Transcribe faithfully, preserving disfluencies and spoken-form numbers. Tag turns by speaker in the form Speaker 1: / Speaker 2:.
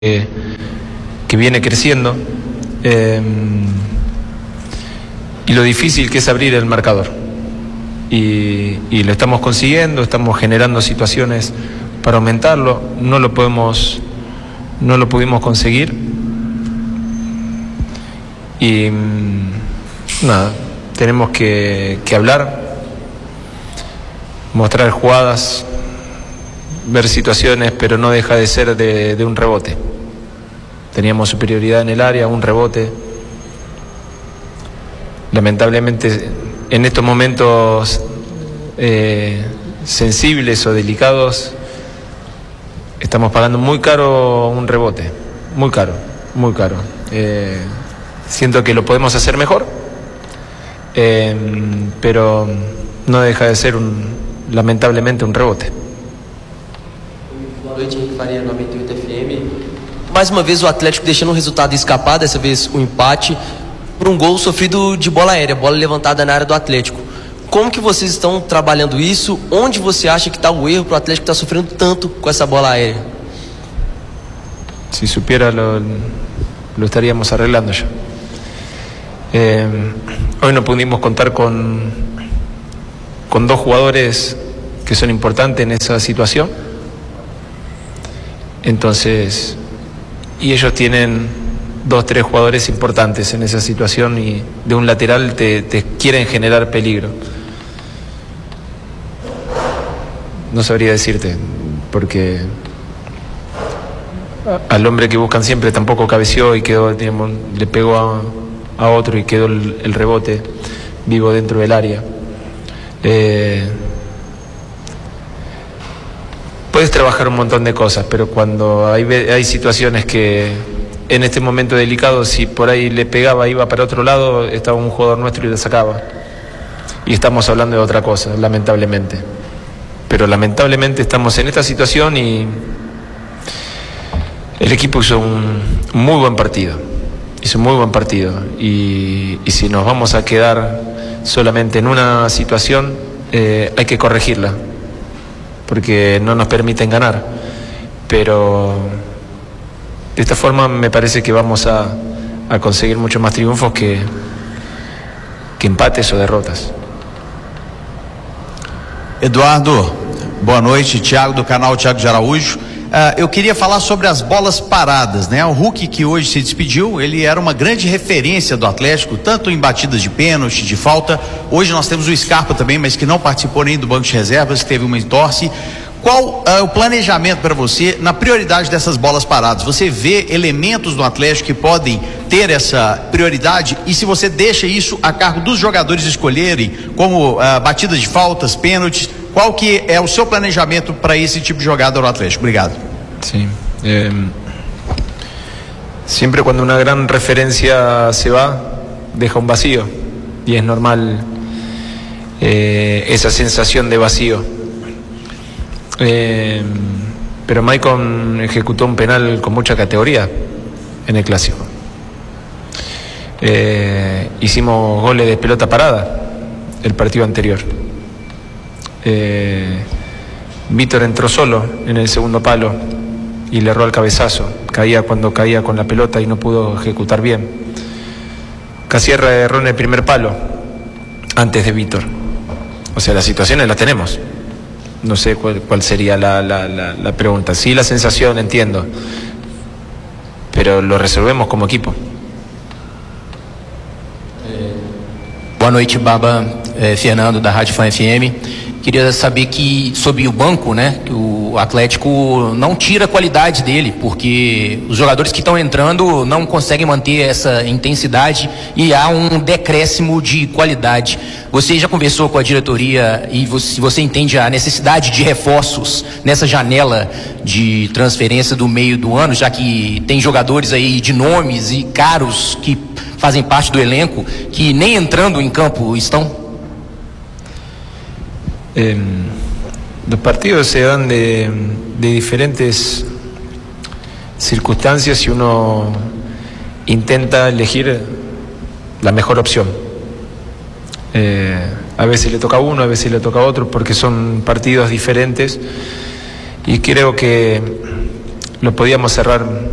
Speaker 1: que, que viene creciendo eh, y lo difícil que es abrir el marcador y, y lo estamos consiguiendo, estamos generando situaciones para aumentarlo, no lo podemos no lo pudimos conseguir y nada, tenemos que, que hablar, mostrar jugadas, ver situaciones, pero no deja de ser de, de un rebote. Teníamos superioridad en el área, un rebote. Lamentablemente, en estos momentos eh, sensibles o delicados, estamos pagando muy caro un rebote, muy caro, muy caro. Eh, siento que lo podemos hacer mejor, eh, pero no deja de ser un, lamentablemente un rebote.
Speaker 2: Boa noite, Henrique Faria, noventa e oito F M. Mais uma vez o Atlético deixando o resultado escapar, dessa vez o empate, por um gol sofrido de bola aérea, bola levantada na área do Atlético. Como que vocês estão trabalhando isso? Onde você acha que está o erro para o Atlético estar sofrendo tanto com essa bola aérea?
Speaker 1: Si supiera lo, lo estaríamos arreglando ya. Eh, hoy no pudimos contar con, con dos jugadores que son importantes en esa situación. Entonces, y ellos tienen dos, tres jugadores importantes en esa situación y de un lateral te, te quieren generar peligro. No sabría decirte, porque al hombre que buscan siempre tampoco cabeció y quedó, digamos, le pegó a, a otro y quedó el, el rebote vivo dentro del área. Eh, Puedes trabajar un montón de cosas, pero cuando hay, hay situaciones que en este momento delicado, si por ahí le pegaba, iba para otro lado, estaba un jugador nuestro y le sacaba. Y estamos hablando de otra cosa, lamentablemente. Pero lamentablemente estamos en esta situación y el equipo hizo un muy buen partido. Hizo un muy buen partido. Y, y si nos vamos a quedar solamente en una situación, eh, hay que corregirla, porque no nos permiten ganar, pero de esta forma me parece que vamos a, a conseguir muchos más triunfos que, que empates o derrotas.
Speaker 3: Eduardo, boa noite, Thiago do canal Thiago de Araújo. Uh, eu queria falar sobre as bolas paradas, né? O Hulk, que hoje se despediu, ele era uma grande referência do Atlético, tanto em batidas de pênalti, de falta. Hoje nós temos o Scarpa também, mas que não participou nem do banco de reservas, que teve uma entorse. Qual é uh, o planejamento para você na prioridade dessas bolas paradas? Você vê elementos do Atlético que podem ter essa prioridade e se você deixa isso a cargo dos jogadores escolherem, como uh, batidas de faltas, pênaltis, qual que é o seu planejamento para esse tipo de jogada do Atlético? Obrigado.
Speaker 1: Sí. Eh, siempre cuando una gran referencia se va, deja un vacío y es normal eh, esa sensación de vacío. Eh, pero Maicon ejecutó un penal con mucha categoría en el clásico. Eh, hicimos goles de pelota parada el partido anterior. Eh, Vítor entró solo en el segundo palo y le erró al cabezazo. Caía cuando caía con la pelota y no pudo ejecutar bien. Casierra erró en el primer palo antes de Vítor. O sea, las situaciones las tenemos. No sé cuál, cuál sería la, la, la, la pregunta. Sí, la sensación, entiendo, pero lo resolvemos como equipo.
Speaker 4: Boa noite, Baba, é, Fernando da Rádio Fan F M. Queria saber que sobre o banco, né, que o Atlético não tira a qualidade dele, porque os jogadores que estão entrando não conseguem manter essa intensidade e há um decréscimo de qualidade. Você já conversou com a diretoria e você, você entende a necessidade de reforços nessa janela de transferência do meio do ano, já que tem jogadores aí de nomes e caros que fazem parte do elenco que nem entrando em campo estão?
Speaker 1: Eh, los partidos se dan de, de diferentes circunstancias y uno intenta elegir la mejor opción. Eh, a veces le toca a uno, a veces le toca a otro, porque son partidos diferentes y creo que lo podíamos cerrar